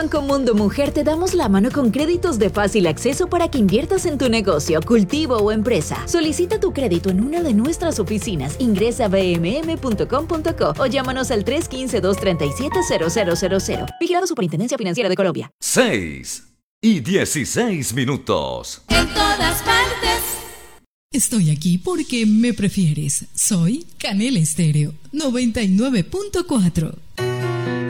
Banco Mundo Mujer te damos la mano con créditos de fácil acceso para que inviertas en tu negocio, cultivo o empresa. Solicita tu crédito en una de nuestras oficinas. Ingresa a bmm.com.co o llámanos al 315-237-0000. Vigilado Superintendencia Financiera de Colombia. 6:16. En todas partes. Estoy aquí porque me prefieres. Soy Canela Estéreo 99.4.